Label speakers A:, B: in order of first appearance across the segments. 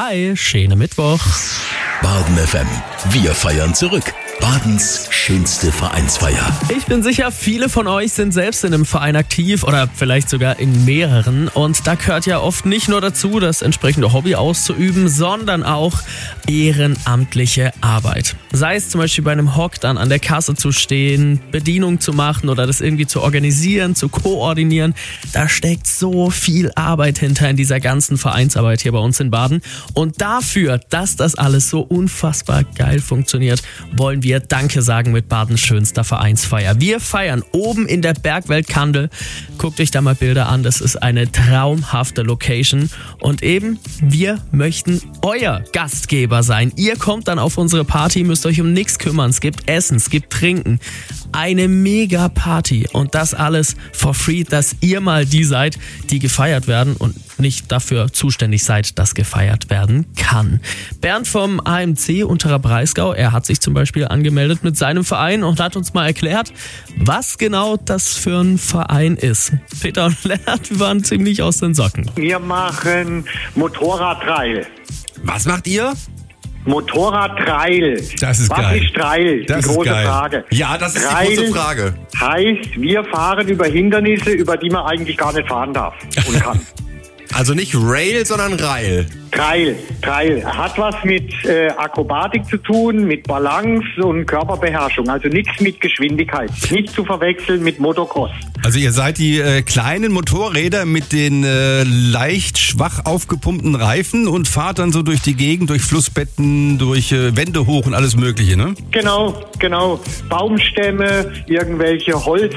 A: Hi, schönen Mittwoch.
B: Baden FM, wir feiern zurück. Badens schönste Vereinsfeier.
A: Ich bin sicher, viele von euch sind selbst in einem Verein aktiv oder vielleicht sogar in mehreren. Und da gehört ja oft nicht nur dazu, das entsprechende Hobby auszuüben, sondern auch ehrenamtliche Arbeit. Sei es zum Beispiel bei einem Hock dann an der Kasse zu stehen, Bedienung zu machen oder das irgendwie zu organisieren, zu koordinieren. Da steckt so viel Arbeit hinter in dieser ganzen Vereinsarbeit hier bei uns in Baden. Und dafür, dass das alles so unfassbar geil funktioniert, wollen wir Danke sagen mit Badens schönster Vereinsfeier. Wir feiern oben in der Bergwelt Kandel. Guckt euch da mal Bilder an, das ist eine traumhafte Location. Und eben, wir möchten euer Gastgeber sein. Ihr kommt dann auf unsere Party, müsst euch um nichts kümmern. Es gibt Essen, es gibt Trinken. Eine mega Party und das alles for free, dass ihr mal die seid, die gefeiert werden und nicht dafür zuständig seid, dass gefeiert werden kann. Bernd vom AMC Unterer Breisgau, er hat sich zum Beispiel angemeldet mit seinem Verein und hat uns mal erklärt, was genau das für ein Verein ist. Peter und Lennart, wir waren ziemlich aus den Socken.
C: Wir machen Motorradtrail.
D: Was macht ihr?
C: Motorradtrail.
D: Das ist geil.
C: Was ist Trail?
D: Das
C: die
D: ist
C: große
D: geil.
C: Frage.
D: Ja, das ist
C: Trail
D: die große Frage.
C: Heißt, wir fahren über Hindernisse, über die man eigentlich gar nicht fahren darf und kann.
D: Also nicht Rail, sondern Rail.
C: Trail. Hat was mit Akrobatik zu tun, mit Balance und Körperbeherrschung. Also nichts mit Geschwindigkeit. Nicht zu verwechseln mit Motocross.
E: Also ihr seid die kleinen Motorräder mit den leicht schwach aufgepumpten Reifen und fahrt dann so durch die Gegend, durch Flussbetten, durch Wände hoch und alles Mögliche, ne?
C: Genau. Baumstämme, irgendwelche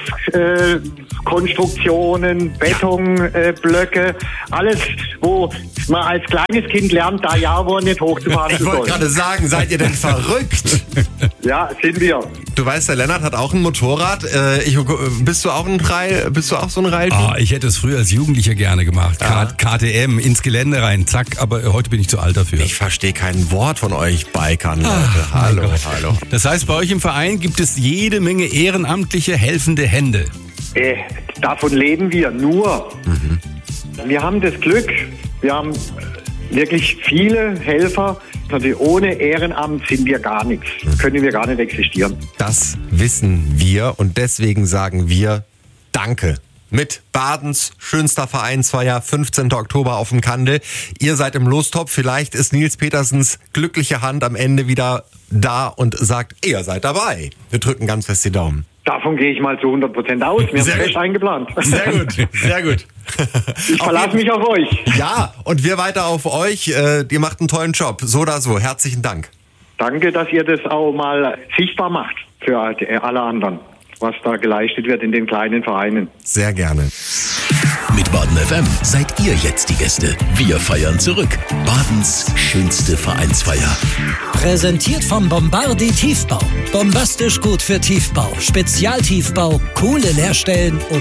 C: Holzkonstruktionen, Betonblöcke, alles, wo man als kleines Kind lernt, da ja wohl nicht hochzufahren
D: Ich
C: zu
D: wollte
C: sollen.
D: gerade sagen, seid ihr denn verrückt?
C: Ja, sind wir.
D: Du weißt, der Lennart hat auch ein Motorrad. Bist du auch so ein Rail?
E: Ich hätte es früher als Jugendlicher gerne gemacht. KTM, ins Gelände rein, zack, aber heute bin ich zu alt dafür.
D: Ich verstehe kein Wort von euch Bikern, Leute. Hallo.
E: Das heißt, bei euch im Verein gibt es jede Menge ehrenamtliche, helfende Hände.
C: Davon leben wir nur. Wir haben das Glück, wir haben wirklich viele Helfer. Also ohne Ehrenamt sind wir gar nichts, können wir gar nicht existieren.
D: Das wissen wir und deswegen sagen wir Danke. Mit Badens schönster Vereinsfeier, 15. Oktober auf dem Kandel. Ihr seid im Lostopf, vielleicht ist Nils Petersens glückliche Hand am Ende wieder da und sagt, ihr seid dabei. Wir drücken ganz fest die Daumen.
C: Davon gehe ich mal zu 100% aus. Wir haben fest eingeplant.
D: Sehr gut.
C: Ich verlasse mich auf euch.
D: Ja, und wir weiter auf euch. Ihr macht einen tollen Job, so oder so. Herzlichen Dank.
C: Danke, dass ihr das auch mal sichtbar macht für alle anderen, was da geleistet wird in den kleinen Vereinen.
D: Sehr gerne.
B: Mit Baden FM seid ihr jetzt die Gäste. Wir feiern zurück. Badens schönste Vereinsfeier.
F: Präsentiert vom Bombardi Tiefbau. Bombastisch gut für Tiefbau. Spezialtiefbau, coole Leerstellen und